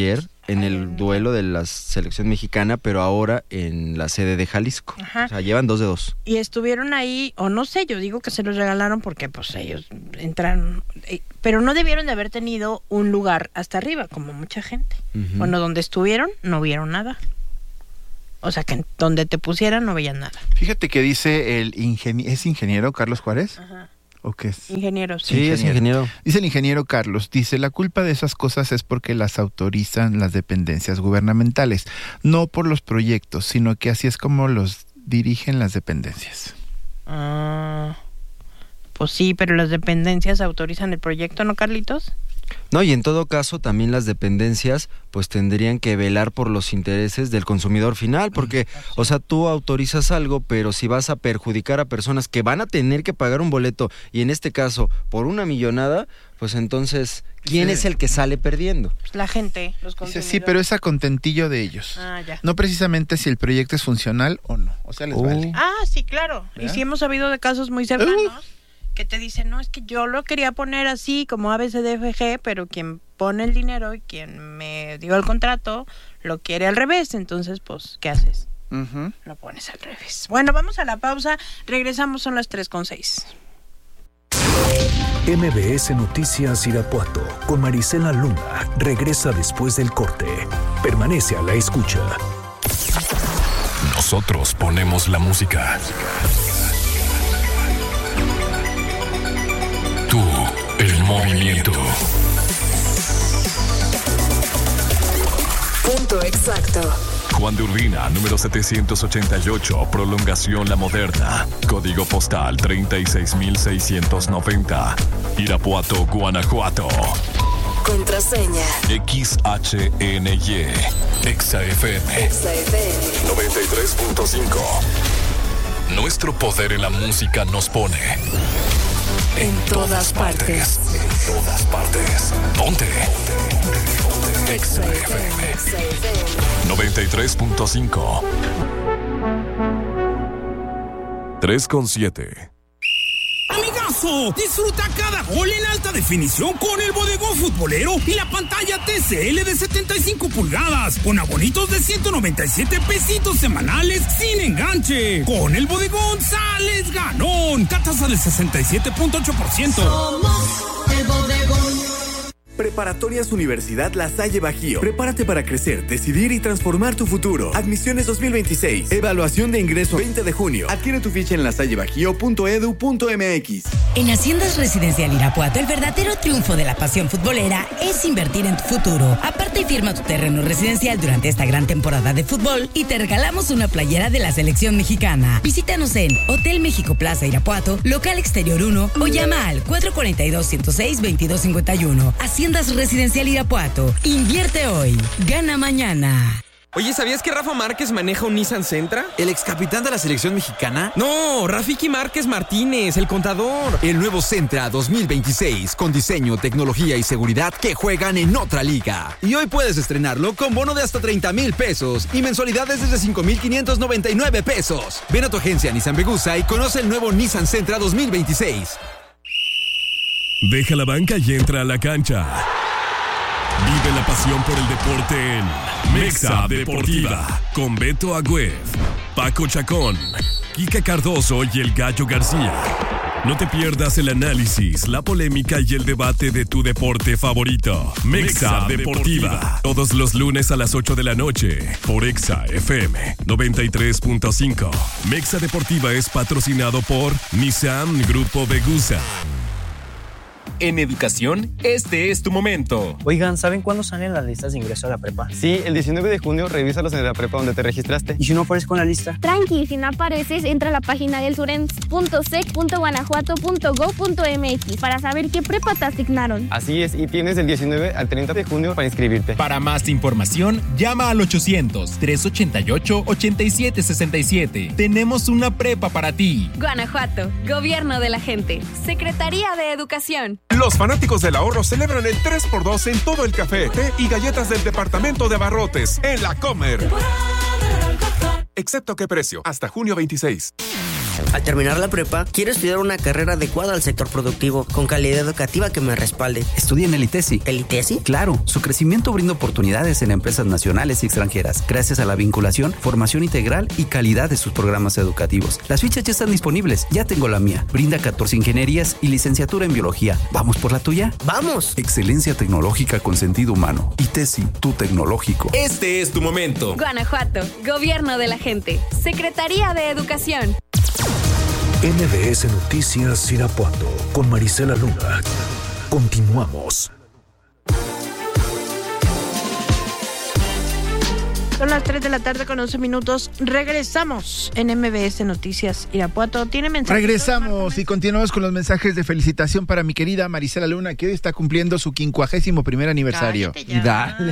en el duelo de la selección mexicana, pero ahora en la sede de Jalisco. Ajá. O sea, llevan dos de dos. Y estuvieron ahí, o no sé, yo digo que se los regalaron porque pues ellos entraron, eh, pero no debieron de haber tenido un lugar hasta arriba, como mucha gente. Uh-huh. Bueno, donde estuvieron no vieron nada. O sea, que donde te pusieran no veían nada. Fíjate que dice el ingeniero, ¿es ingeniero Carlos Juárez? Ajá. ¿O qué es? Ingeniero, sí. Sí, ingeniero. es ingeniero. Dice el ingeniero Carlos, dice, la culpa de esas cosas es porque las autorizan las dependencias gubernamentales, no por los proyectos, sino que así es como los dirigen las dependencias. Ah, pues sí, pero las dependencias autorizan el proyecto, ¿no, Carlitos? No, y en todo caso también las dependencias pues tendrían que velar por los intereses del consumidor final, porque, o sea, tú autorizas algo, pero si vas a perjudicar a personas que van a tener que pagar un boleto, y en este caso por una millonada, pues entonces, ¿quién sí. es el que sale perdiendo? Pues la gente, los consumidores. Dice, sí, pero es a contentillo de ellos. Ah, ya. No precisamente si el proyecto es funcional o no, o sea, les uh. vale. Ah, sí, claro. ¿Verdad? Y sí hemos sabido de casos muy cercanos. Uh. que te dicen, no, es que yo lo quería poner así, como A B C D F G, pero quien pone el dinero y quien me dio el contrato lo quiere al revés, entonces, pues, ¿qué haces? Uh-huh. Lo pones al revés. Bueno, vamos a la pausa, regresamos, son las tres con seis. M B S Noticias Irapuato, con Marisela Luna, regresa después del corte. Permanece a la escucha. Nosotros ponemos la música. Tú, el movimiento. Punto exacto. Juan de Urbina, número setecientos ochenta y ocho, prolongación La Moderna. Código postal treinta y seis mil seiscientos noventa. Irapuato, Guanajuato. Contraseña X H N Y. Exa F M. Exa F M noventa y tres punto cinco. Nuestro poder en la música nos pone en todas partes. En todas partes. Ponte. Exa F M noventa y tres punto cinco. tres con siete. ¡Amigazo! Disfruta cada gol en alta definición con el bodegón futbolero y la pantalla T C L de setenta y cinco pulgadas, con abonitos de ciento noventa y siete pesitos semanales sin enganche. Con el bodegón sales ganón. Tasa del sesenta y siete punto ocho por ciento. Somos el bodegón. Preparatorias Universidad La Salle Bajío. Prepárate para crecer, decidir y transformar tu futuro. Admisiones dos mil veintiséis. Evaluación de ingreso veinte de junio. Adquiere tu ficha en lasallebajío punto edu punto m x. En Haciendas Residencial Irapuato, el verdadero triunfo de la pasión futbolera es invertir en tu futuro. Aparte y firma tu terreno residencial durante esta gran temporada de fútbol y te regalamos una playera de la selección mexicana. Visítanos en Hotel México Plaza Irapuato, local exterior uno, o llama al cuatro cuatro dos, ciento seis, veintidós cincuenta y uno. Haciendas Residencial Irapuato. Invierte hoy, gana mañana. Oye, ¿sabías que Rafa Márquez maneja un Nissan Sentra? ¿El ex capitán de la selección mexicana? No, Rafiki Márquez Martínez, el contador. El nuevo Sentra dos mil veintiséis, con diseño, tecnología y seguridad que juegan en otra liga. Y hoy puedes estrenarlo con bono de hasta treinta mil pesos y mensualidades desde cinco mil quinientos noventa y nueve pesos. Ven a tu agencia Nissan Vegusa y conoce el nuevo Nissan Sentra dos mil veintiséis. Deja la banca y entra a la cancha. Vive la pasión por el deporte en Mexa Deportiva, con Beto Agüed, Paco Chacón, Kika Cardoso y el Gallo García. No te pierdas el análisis, la polémica y el debate de tu deporte favorito. Mexa Deportiva, todos los lunes a las ocho de la noche, por Exa F M noventa y tres punto cinco. Mexa Deportiva es patrocinado por Nissan Grupo Vegusa. En educación, este es tu momento. Oigan, ¿saben cuándo salen las listas de ingreso a la prepa? Sí, el diecinueve de junio, revísalos en la prepa donde te registraste. ¿Y si no aparezco en la lista? Tranqui, si no apareces, entra a la página del surens punto sec punto guanajuato punto gob punto m x para saber qué prepa te asignaron. Así es, y tienes del diecinueve al treinta de junio para inscribirte. Para más información, llama al ochocientos, trescientos ochenta y ocho, ochenta y siete sesenta y siete. Tenemos una prepa para ti. Guanajuato, Gobierno de la Gente, Secretaría de Educación. Los fanáticos del ahorro celebran el tres por dos en todo el café, té y galletas del departamento de abarrotes en La Comer. Excepto qué precio, hasta junio veintiséis. Al terminar la prepa, quiero estudiar una carrera adecuada al sector productivo, con calidad educativa que me respalde. Estudia en el ITESI. ¿El ITESI? Claro, su crecimiento brinda oportunidades en empresas nacionales y extranjeras, gracias a la vinculación, formación integral y calidad de sus programas educativos. Las fichas ya están disponibles, ya tengo la mía. Brinda catorce ingenierías y licenciatura en biología. ¿Vamos por la tuya? ¡Vamos! Excelencia tecnológica con sentido humano. ITESI, tu tecnológico. Este es tu momento. Guanajuato, Gobierno de la Gente, Secretaría de Educación. M B S Noticias Irapuato con Marisela Luna. Continuamos. Son las tres de la tarde con once minutos. Regresamos en M B S Noticias Irapuato. ¿Tiene mensajes? Regresamos y continuamos con los mensajes de felicitación para mi querida Marisela Luna, que hoy está cumpliendo su quincuagésimo primer aniversario. Y dale.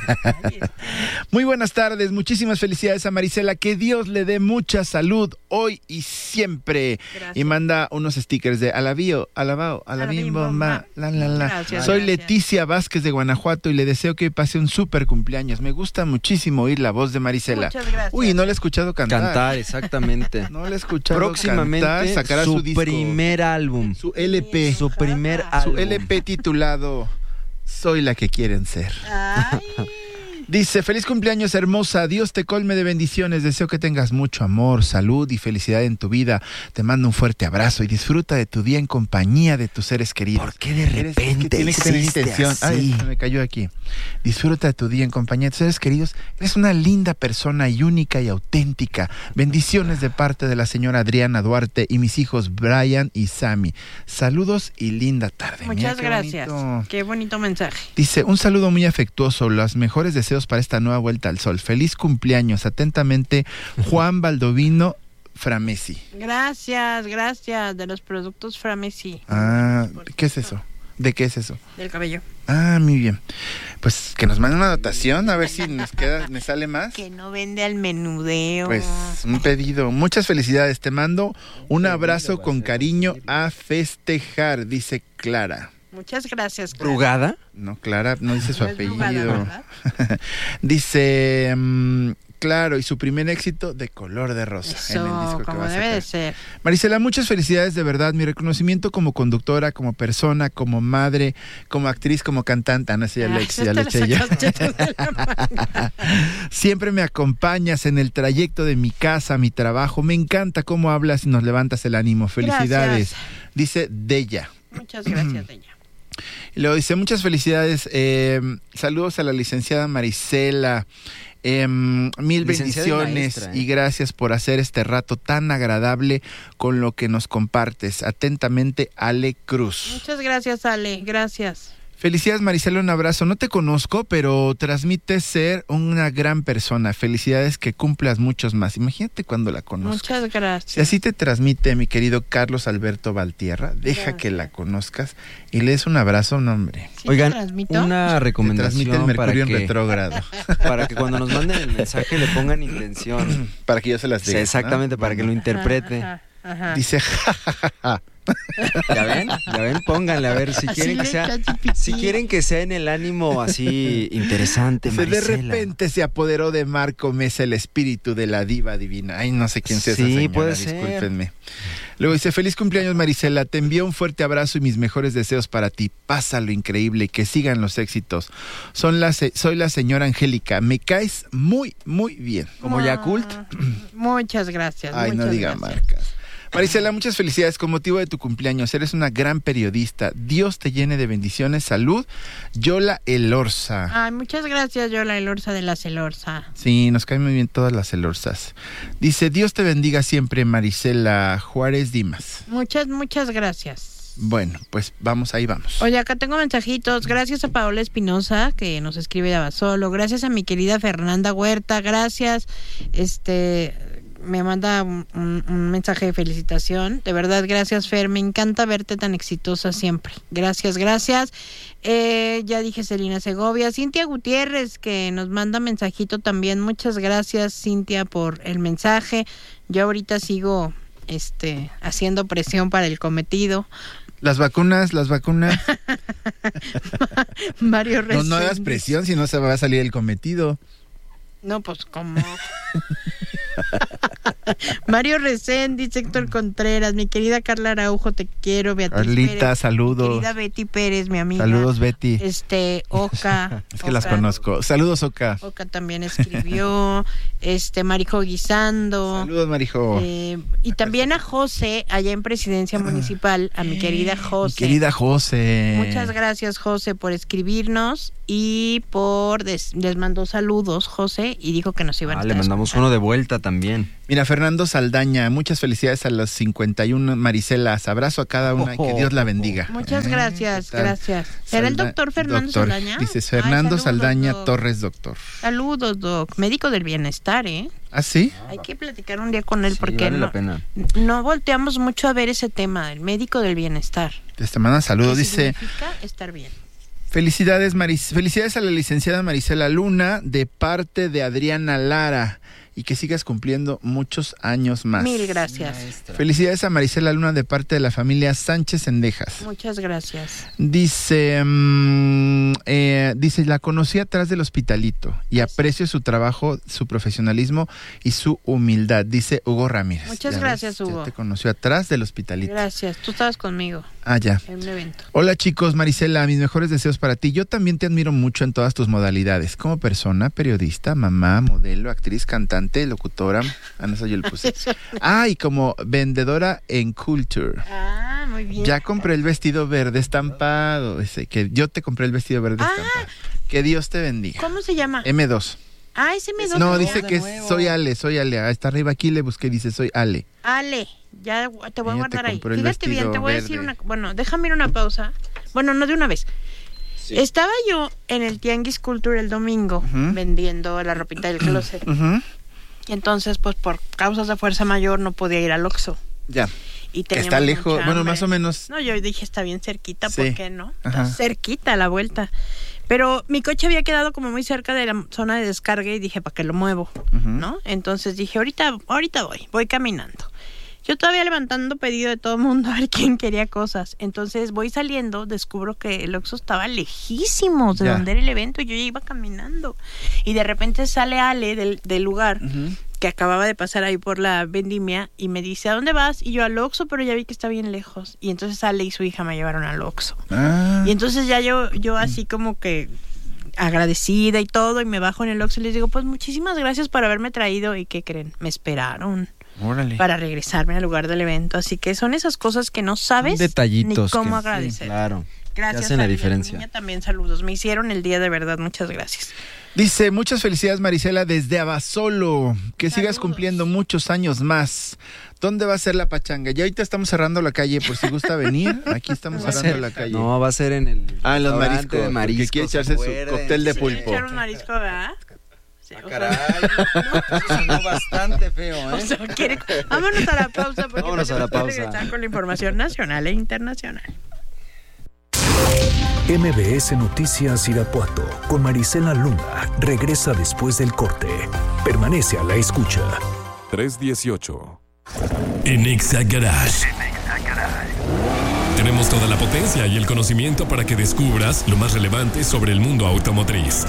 Muy buenas tardes, muchísimas felicidades a Marisela. Que Dios le dé mucha salud hoy y siempre. Gracias. Y manda unos stickers de alabío, alabao, alabim, bomba, la, la, la. Gracias, Soy gracias. Leticia Vázquez de Guanajuato y le deseo que pase un súper cumpleaños. Me gusta muchísimo oír la voz de Marisela. Muchas gracias. Uy, no la he escuchado cantar. Cantar, exactamente. No la he escuchado Próximamente cantar. Sacará su, su disco. primer álbum. Su L P. Su primer álbum. Su L P titulado Soy la que quieren ser. Ay. Dice, feliz cumpleaños hermosa, Dios te colme de bendiciones, deseo que tengas mucho amor, salud y felicidad en tu vida. Te mando un fuerte abrazo y disfruta de tu día en compañía de tus seres queridos. ¿Por qué de repente Eres, es que tiene que tener hiciste intención. así? Ay, se me cayó aquí. Disfruta de tu día en compañía de tus seres queridos. Eres una linda persona y única y auténtica. Bendiciones de parte de la señora Adriana Duarte y mis hijos Brian y Sammy. Saludos y linda tarde. Muchas Mira, qué gracias. bonito. Qué bonito mensaje. Dice, un saludo muy afectuoso, los mejores deseos para esta nueva vuelta al sol. Feliz cumpleaños. Atentamente, Juan Baldovino Framesi. Gracias, gracias. De los productos Framesi. Ah, ¿qué es eso? ¿De qué es eso? Del cabello. Ah, muy bien. Pues que nos mande una dotación, a ver si nos queda, me sale más. Que no vende al menudeo. Pues un pedido. Muchas felicidades. Te mando un abrazo con cariño a festejar, dice Clara. Muchas gracias, Clara. ¿Brugada? No, Clara, no dice su No es apellido. Brugada, Dice, um, claro, y su primer éxito de Color de Rosa. Eso, en el disco que como va a debe sacar. de ser. Marisela, muchas felicidades de verdad. Mi reconocimiento como conductora, como persona, como madre, como actriz, como cantante. Ah, no sé, ya le, Ay, ya le te eché la yo. sacaste tú de la manga. Siempre me acompañas en el trayecto de mi casa, mi trabajo. Me encanta cómo hablas y nos levantas el ánimo. Felicidades. Gracias. Dice Deya. Muchas gracias, Deya. Y luego dice, muchas felicidades, eh, saludos a la licenciada Marisela, eh, mil Licenciada y bendiciones maestra, ¿eh? y gracias por hacer este rato tan agradable con lo que nos compartes. Atentamente, Ale Cruz. Muchas gracias, Ale. Gracias. Felicidades, Marisela, un abrazo. No te conozco, pero transmites ser una gran persona. Felicidades, que cumplas muchos más. Imagínate cuando la conozcas. Muchas gracias. Si así te transmite mi querido Carlos Alberto Valtierra, deja Gracias. que la conozcas y le des un abrazo, no, hombre. ¿Sí Oigan, te transmito? una Te recomendación transmite el para mercurio que, en retrógrado. para que cuando nos manden el mensaje le pongan intención. Para que yo se las Sí, diga. exactamente, para que lo interprete. Ajá, ajá. Dice, ja, ja, ja, ja. ¿Ya ven? ¿Ya ven? Pónganle, a ver, si Así quieren que le sea ChatGPT. si quieren que sea en el ánimo así interesante, Dice, de Marisela. repente se apoderó de Marco Mesa el espíritu de la diva divina. Ay, no sé quién sea esa Sí, señora, puede ser. discúlpenme. Luego dice, feliz cumpleaños, Marisela, te envío un fuerte abrazo y mis mejores deseos para ti. Pásalo increíble y que sigan los éxitos. Son la se- soy la señora Angélica, me caes muy, muy bien. Como Yakult. Muchas gracias. Ay, no muchas diga gracias. marcas. Marisela, muchas felicidades con motivo de tu cumpleaños. Eres una gran periodista. Dios te llene de bendiciones. Salud. Yola Elorza. Ay, muchas gracias, Yola Elorza de la Celorza. Sí, nos caen muy bien todas las Elorzas. Dice, Dios te bendiga siempre, Marisela Juárez Dimas. Muchas, muchas gracias. Bueno, pues vamos, ahí vamos. Oye, acá tengo mensajitos. Gracias a Paola Espinosa, que nos escribe de Abasolo. Gracias a mi querida Fernanda Huerta. Gracias. Este... me manda un, un, un mensaje de felicitación. De verdad, gracias, Fer. Me encanta verte tan exitosa siempre. Gracias, gracias. Eh, ya dije Celina Segovia. Cintia Gutiérrez, que nos manda mensajito también. Muchas gracias, Cintia, por el mensaje. Yo ahorita sigo este, haciendo presión para el cometido. Las vacunas, las vacunas. Mario No, Reséndiz. no hagas presión, si no se va a salir el cometido. No, pues, ¿cómo? Mario Reséndiz, Héctor Contreras, mi querida Carla Araujo, te quiero, Beatriz Carlita, Pérez, saludos. mi querida Betty Pérez, mi amiga. Saludos, Betty. Este, Oca. Es que Oca, las conozco. Saludos, Oca. Oca también escribió. este, Marijo Guisando. Saludos, Marijo. Eh, y también a José, allá en Presidencia Municipal, a mi querida José. Mi querida José. Muchas gracias, José, por escribirnos y por des- les mandó saludos, José, y dijo que nos iban a Ah, estar le mandamos escuchando. uno de vuelta también. Mira, Fernando Saldaña, muchas felicidades a las cincuenta y una Maricelas. Abrazo a cada una, que Dios la bendiga. Muchas Eh, gracias, ¿qué tal? gracias. ¿Será el Salda- doctor Fernando doctor, Saldaña? Dices Ay, Fernando saludos, Saldaña doc. Torres, doctor. Saludos, doc. Médico del bienestar, ¿eh? ¿Ah, sí? Hay que platicar un día con él porque vale no, la pena. no volteamos mucho a ver ese tema, el médico del bienestar. Te manda saludos, ¿Qué dice... significa estar bien? Felicidades, Maris, felicidades a la licenciada Marisela Luna de parte de Adriana Lara y que sigas cumpliendo muchos años más. Mil gracias. Felicidades a Marisela Luna de parte de la familia Sánchez Endejas. Muchas gracias. Dice, mm, eh, dice, la conocí atrás del hospitalito y aprecio su trabajo, su profesionalismo y su humildad, dice Hugo Ramírez. Muchas Ya gracias, ves, ya Hugo. te conoció atrás del hospitalito. Gracias. Tú estabas conmigo Ah, ya. en un evento. Hola chicos, Marisela, mis mejores deseos para ti. Yo también te admiro mucho en todas tus modalidades, como persona, periodista, mamá, modelo, actriz, cantante, locutora. Ah, no, eso yo le puse. Ah, y como vendedora en Culture. Ah, muy bien. Ya compré el vestido verde estampado. Ese, que yo te compré el vestido verde Ah. estampado. Que Dios te bendiga. ¿Cómo se llama? eme dos. Ah, ese me No, dice que es soy Ale, soy Ale. Ah, está arriba aquí, le busqué, dice soy Ale. Ale, ya te voy a Ella te guardar ahí. compró el Fíjate bien, vestido te voy a verde. decir una... Bueno, déjame ir una pausa. Bueno, no de una vez. Estaba yo en el Tianguis Culture el domingo Ujú. vendiendo la ropita del closet. Ujú. Y entonces, pues por causas de fuerza mayor no podía ir al Oxxo. Ya. Y Que teníamos está lejos, mucha bueno, hambre. más o menos. No, yo dije, está bien cerquita, Sí. ¿por qué no? Está Ajá. cerquita a la vuelta. Pero mi coche había quedado como muy cerca de la zona de descarga y dije, ¿para qué lo muevo? Ujú. ¿No? Entonces dije, ahorita, ahorita voy, voy caminando. Yo todavía levantando pedido de todo el mundo a ver quién quería cosas. Entonces voy saliendo, descubro que el Oxxo estaba lejísimos de Ya. donde era el evento y yo ya iba caminando. Y de repente sale Ale del, del lugar Ujú. que acababa de pasar ahí por la vendimia y me dice, ¿a dónde vas? Y yo al Oxxo, pero ya vi que está bien lejos. Y entonces Ale y su hija me llevaron al Oxxo. Ah. Y entonces ya yo, yo así como que agradecida y todo, y me bajo en el Oxxo y les digo, pues muchísimas gracias por haberme traído. ¿Y qué creen? Me esperaron Órale. para regresarme al lugar del evento. Así que son esas cosas que no sabes Detallitos. ni cómo que- agradecer. sí, claro. Gracias, Que hacen la Ale, y a tu diferencia. niña también saludos. Me hicieron el día de verdad. Muchas gracias. Dice, muchas felicidades Marisela desde Abasolo, que sigas cumpliendo muchos años más. ¿Dónde va a ser la pachanga? Ya ahorita estamos cerrando la calle, por si gusta venir, aquí estamos Va a cerrando ser- la calle. No, va a ser en el Ah, en los restaurante mariscos, de porque mariscos, quiere echarse su acuérdense. cóctel de Sí, pulpo. echar un marisco, ¿verdad? Sí, o sea, Eso sonó bastante feo, ¿eh? o sea, quiere- Vámonos a la pausa porque Vámonos a la tenemos que pausa. regresar con la información nacional e internacional. M B S Noticias Irapuato con Marisela Luna regresa después del corte. Permanece a la escucha. tres dieciocho. En Exa Garage. Tenemos toda la potencia y el conocimiento para que descubras lo más relevante sobre el mundo automotriz.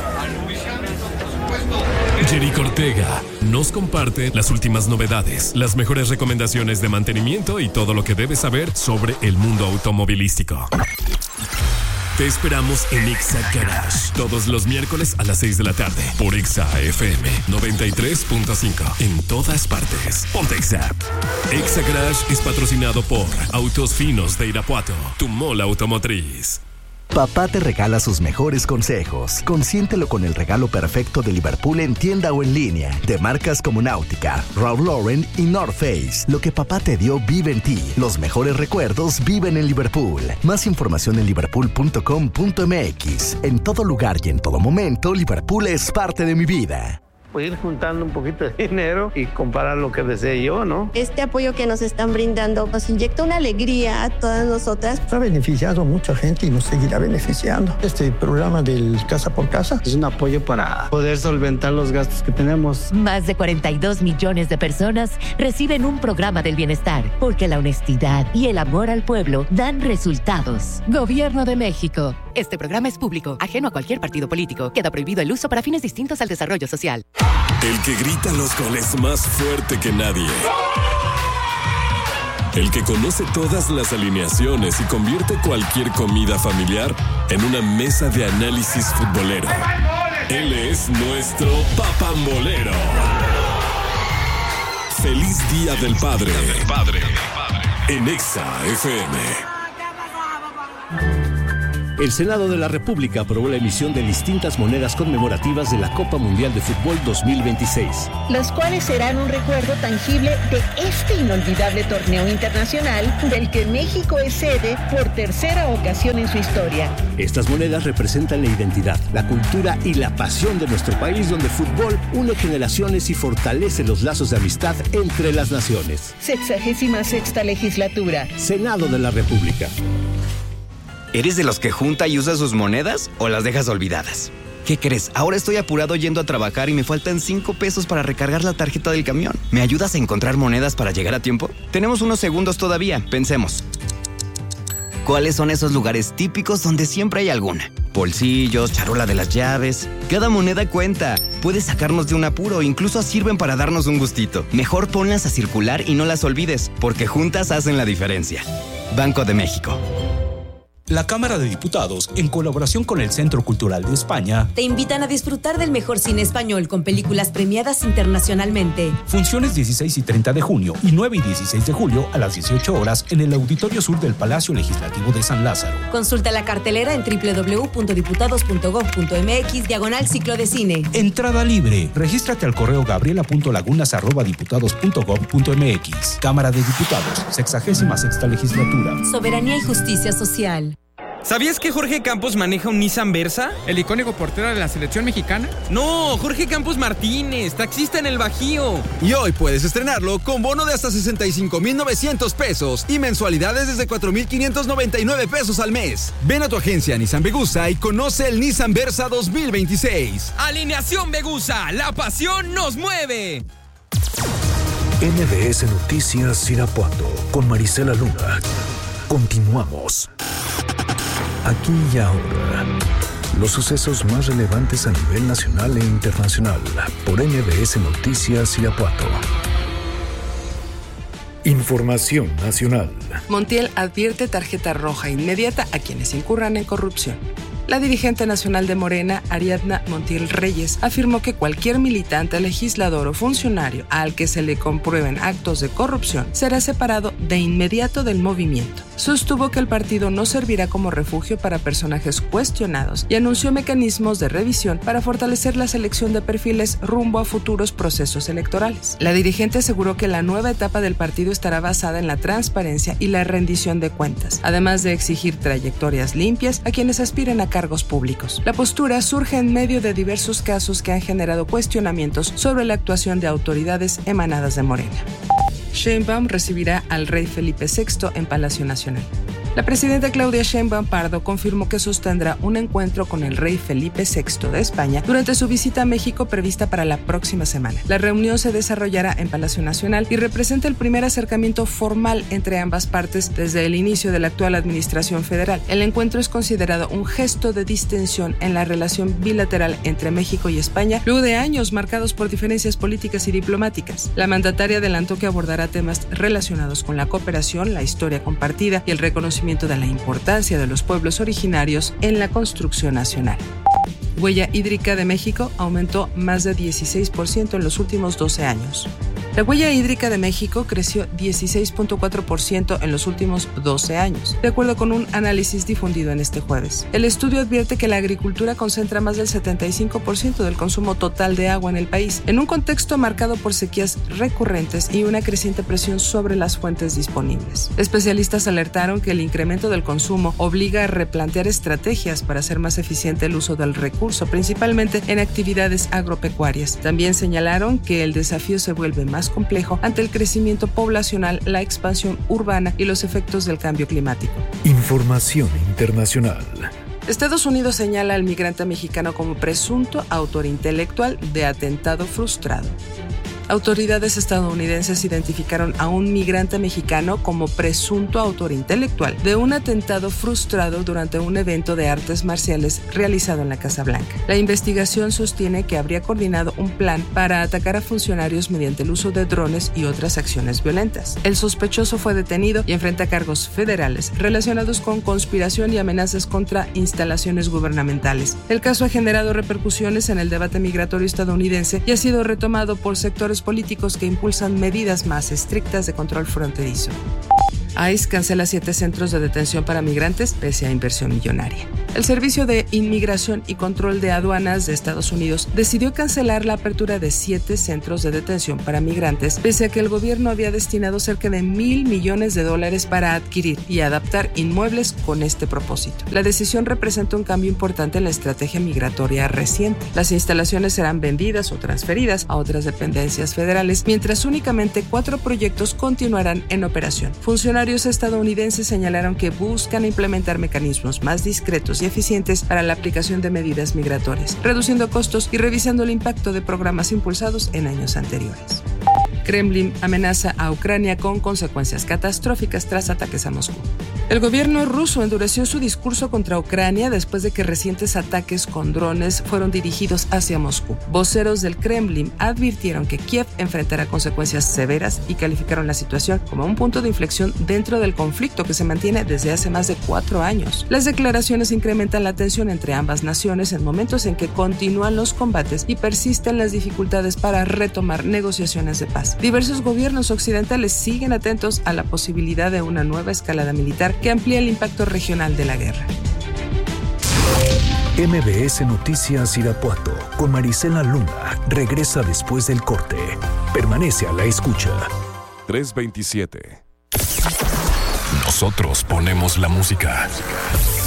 Jerico Ortega nos comparte las últimas novedades, las mejores recomendaciones de mantenimiento y todo lo que debes saber sobre el mundo automovilístico. Te esperamos en Exa Garage todos los miércoles a las seis de la tarde por Exa F M noventa y tres punto cinco en todas partes. Ponte Exa. Exa Garage es patrocinado por Autos Finos de Irapuato, tu mall automotriz. Papá te regala sus mejores consejos. Consiéntelo con el regalo perfecto de Liverpool en tienda o en línea. De marcas como Náutica, Ralph Lauren y North Face. Lo que papá te dio vive en ti. Los mejores recuerdos viven en Liverpool. Más información en liverpool punto com punto m x. En todo lugar y en todo momento, Liverpool es parte de mi vida. Pues ir juntando un poquito de dinero y comprar lo que desee yo, ¿no? Este apoyo que nos están brindando nos inyecta una alegría a todas nosotras. Ha beneficiado a mucha gente y nos seguirá beneficiando. Este programa del Casa por Casa es un apoyo para poder solventar los gastos que tenemos. Más de cuarenta y dos millones de personas reciben un programa del bienestar porque la honestidad y el amor al pueblo dan resultados. Gobierno de México. Este programa es público, ajeno a cualquier partido político. Queda prohibido el uso para fines distintos al desarrollo social. El que grita los goles más fuerte que nadie. El que conoce todas las alineaciones y convierte cualquier comida familiar en una mesa de análisis futbolero. Él es nuestro papambolero. Feliz Día del Padre. En Exa F M. El Senado de la República aprobó la emisión de distintas monedas conmemorativas de la Copa Mundial de Fútbol dos mil veintiséis. Las cuales serán un recuerdo tangible de este inolvidable torneo internacional del que México es sede por tercera ocasión en su historia. Estas monedas representan la identidad, la cultura y la pasión de nuestro país, donde el fútbol une generaciones y fortalece los lazos de amistad entre las naciones. Sexagésima sexta legislatura. Senado de la República. ¿Eres de los que junta y usa sus monedas o las dejas olvidadas? ¿Qué crees? Ahora estoy apurado yendo a trabajar y me faltan cinco pesos para recargar la tarjeta del camión. ¿Me ayudas a encontrar monedas para llegar a tiempo? Tenemos unos segundos todavía, pensemos. ¿Cuáles son esos lugares típicos donde siempre hay alguna? Bolsillos, charola de las llaves. Cada moneda cuenta. Puede sacarnos de un apuro, incluso sirven para darnos un gustito. Mejor ponlas a circular y no las olvides, porque juntas hacen la diferencia. Banco de México. La Cámara de Diputados, en colaboración con el Centro Cultural de España, te invitan a disfrutar del mejor cine español con películas premiadas internacionalmente. Funciones dieciséis y treinta de junio y nueve y dieciséis de julio a las dieciocho horas en el Auditorio Sur del Palacio Legislativo de San Lázaro. Consulta la cartelera en doble u doble u doble u punto diputados punto gob punto eme equis diagonal ciclo de cine. Entrada libre. Regístrate al correo gabriela punto lagunas arroba diputados punto gob punto eme equis. Cámara de Diputados, sexagésima sexta legislatura. Soberanía y justicia social. ¿Sabías que Jorge Campos maneja un Nissan Versa? ¿El icónico portero de la selección mexicana? No, Jorge Campos Martínez, taxista en el Bajío. Y hoy puedes estrenarlo con bono de hasta sesenta y cinco mil novecientos pesos y mensualidades desde cuatro mil quinientos noventa y nueve pesos al mes. Ven a tu agencia Nissan Vegusa y conoce el Nissan Versa dos mil veintiséis. Alineación Vegusa, la pasión nos mueve. M B S Noticias Irapuato con Marisela Luna. Continuamos. Aquí y ahora, los sucesos más relevantes a nivel nacional e internacional por M B S Noticias Irapuato. Información nacional. Montiel advierte tarjeta roja inmediata a quienes incurran en corrupción. La dirigente nacional de Morena, Ariadna Montiel Reyes, afirmó que cualquier militante, legislador o funcionario al que se le comprueben actos de corrupción será separado de inmediato del movimiento. Sostuvo que el partido no servirá como refugio para personajes cuestionados y anunció mecanismos de revisión para fortalecer la selección de perfiles rumbo a futuros procesos electorales. La dirigente aseguró que la nueva etapa del partido estará basada en la transparencia y la rendición de cuentas, además de exigir trayectorias limpias a quienes aspiren a cargos públicos. La postura surge en medio de diversos casos que han generado cuestionamientos sobre la actuación de autoridades emanadas de Morena. Sheinbaum recibirá al rey Felipe sexto en Palacio Nacional. La presidenta Claudia Sheinbaum Pardo confirmó que sostendrá un encuentro con el rey Felipe sexto de España durante su visita a México prevista para la próxima semana. La reunión se desarrollará en Palacio Nacional y representa el primer acercamiento formal entre ambas partes desde el inicio de la actual administración federal. El encuentro es considerado un gesto de distensión en la relación bilateral entre México y España, luego de años marcados por diferencias políticas y diplomáticas. La mandataria adelantó que abordará temas relacionados con la cooperación, la historia compartida y el reconocimiento de la importancia de los pueblos originarios en la construcción nacional. Huella hídrica de México aumentó más de dieciséis por ciento en los últimos doce años. La huella hídrica de México creció dieciséis punto cuatro por ciento en los últimos doce años, de acuerdo con un análisis difundido en este jueves. El estudio advierte que la agricultura concentra más del setenta y cinco por ciento del consumo total de agua en el país, en un contexto marcado por sequías recurrentes y una creciente presión sobre las fuentes disponibles. Especialistas alertaron que el incremento del consumo obliga a replantear estrategias para hacer más eficiente el uso del recurso, principalmente en actividades agropecuarias. También señalaron que el desafío se vuelve más complejo ante el crecimiento poblacional, la expansión urbana y los efectos del cambio climático. Información internacional. Estados Unidos señala al migrante mexicano como presunto autor intelectual de atentado frustrado. Autoridades estadounidenses identificaron a un migrante mexicano como presunto autor intelectual de un atentado frustrado durante un evento de artes marciales realizado en la Casa Blanca. La investigación sostiene que habría coordinado un plan para atacar a funcionarios mediante el uso de drones y otras acciones violentas. El sospechoso fue detenido y enfrenta cargos federales relacionados con conspiración y amenazas contra instalaciones gubernamentales. El caso ha generado repercusiones en el debate migratorio estadounidense y ha sido retomado por sectores políticos que impulsan medidas más estrictas de control fronterizo. ICE cancela siete centros de detención para migrantes pese a inversión millonaria. El Servicio de Inmigración y Control de Aduanas de Estados Unidos decidió cancelar la apertura de siete centros de detención para migrantes pese a que el gobierno había destinado cerca de mil millones de dólares para adquirir y adaptar inmuebles con este propósito. La decisión representa un cambio importante en la estrategia migratoria reciente. Las instalaciones serán vendidas o transferidas a otras dependencias federales, mientras únicamente cuatro proyectos continuarán en operación. Funcionarios estadounidenses señalaron que buscan implementar mecanismos más discretos y eficientes para la aplicación de medidas migratorias, reduciendo costos y revisando el impacto de programas impulsados en años anteriores. Kremlin amenaza a Ucrania con consecuencias catastróficas tras ataques a Moscú. El gobierno ruso endureció su discurso contra Ucrania después de que recientes ataques con drones fueron dirigidos hacia Moscú. Voceros del Kremlin advirtieron que Kiev enfrentará consecuencias severas y calificaron la situación como un punto de inflexión dentro del conflicto que se mantiene desde hace más de cuatro años. Las declaraciones incrementan la tensión entre ambas naciones en momentos en que continúan los combates y persisten las dificultades para retomar negociaciones de paz. Diversos gobiernos occidentales siguen atentos a la posibilidad de una nueva escalada militar que amplía el impacto regional de la guerra. M B S Noticias Irapuato con Marisela Luna regresa después del corte. Permanece a la escucha. tres veintisiete. Nosotros ponemos la música.